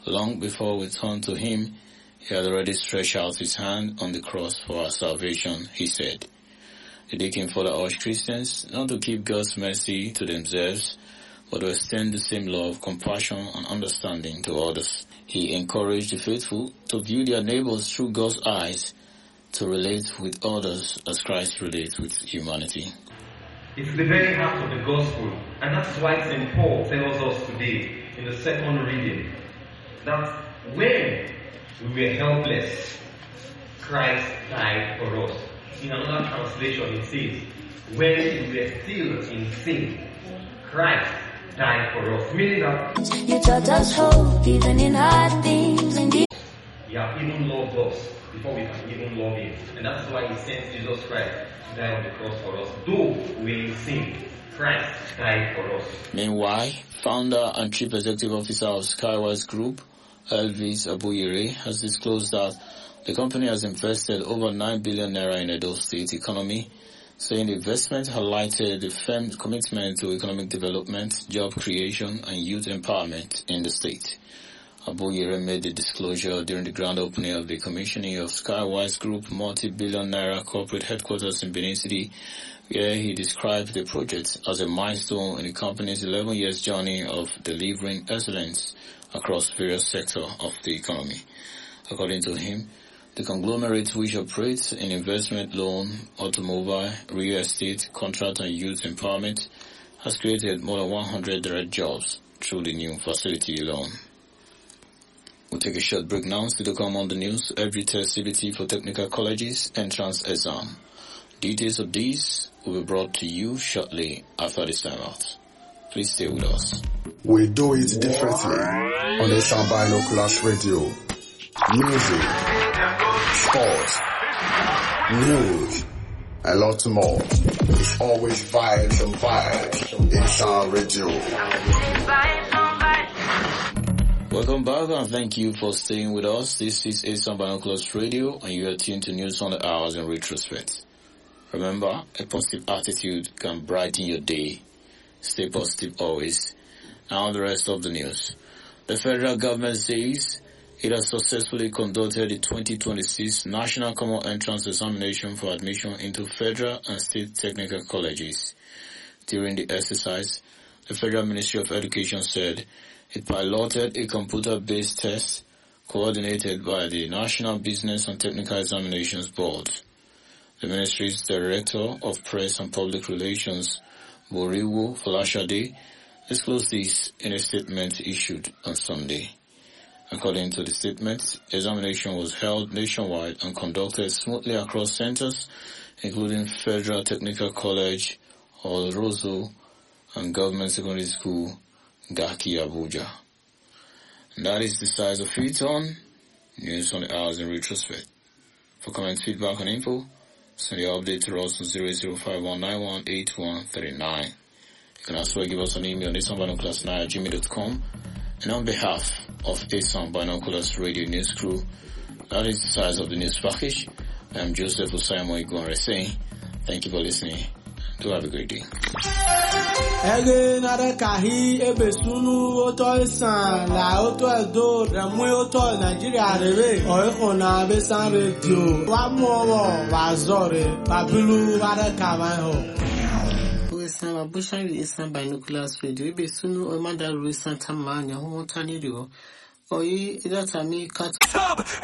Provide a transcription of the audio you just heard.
Long before we turn to him, he had already stretched out his hand on the cross for our salvation, he said. The deacon further urged Christians not to keep God's mercy to themselves, but to extend the same love, compassion, and understanding to others. He encouraged the faithful to view their neighbors through God's eyes, to relate with others as Christ relates with humanity. It's the very heart of the gospel, and that's why St. Paul tells us today in the second reading that when we were helpless, Christ died for us. In another translation it says, when we were still in sin, Christ died for us. Meaning that you taught us hope even in hard things. He has even loved us before we can even love him. And that's why he sent Jesus Christ to die on the cross for us. Though we're in sin, Christ died for us. Meanwhile, founder and chief executive officer of Skywise Group, Elvis Abuyire, has disclosed that the company has invested over 9 billion naira in Edo State economy, saying the investment highlighted the firm's commitment to economic development, job creation, and youth empowerment in the state. Abuyire made the disclosure during the grand opening of the commissioning of Skywise Group multi-billion naira corporate headquarters in Benin City, where he described the project as a milestone in the company's 11 years journey of delivering excellence across various sectors of the economy. According to him, the conglomerate, which operates in investment loan, automobile, real estate, contract and youth empowerment, has created more than 100 direct jobs through the new facility alone. We'll take a short break now. Still to come on the news, every test CBT for technical colleges entrance exam. Details of these will be brought to you shortly after this time out. Please stay with us. We do it differently on the Sound Binoculars Radio. Music, sports, news, a lot more. It's always vibes and vibes in Sound Radio. Welcome back and thank you for staying with us. This is Sound Binoculars Radio and you are tuned to News on the Hours in retrospect. Remember, a positive attitude can brighten your day. Stay positive always. Now the rest of the news. The federal government says it has successfully conducted the 2026 National Common Entrance Examination for admission into federal and state technical colleges. During the exercise, the Federal Ministry of Education said it piloted a computer-based test coordinated by the National Business and Technical Examinations Board. The ministry's Director of Press and Public Relations, Boriwo Folashade, disclosed this in a statement issued on Sunday. According to the statement, examination was held nationwide and conducted smoothly across centers, including Federal Technical College, Olrozo, and Government Secondary School, Gaki, Abuja. And that is the size of it on News on the Hours in retrospect. For comments, feedback, and info, send your update to us on 00519181139. You can also give us an email on asoundbinoculars9@gmail.com. And on behalf of Asound Binoculars Radio News Crew, that is the size of the news package. I'm Joseph Osaimo Igwanre saying, thank you for listening. Do have a great day. Asound Binoculars Radio. Ebesunu Omanda Santa Mania, Homo Tanidio. Oyi, that's a me cut.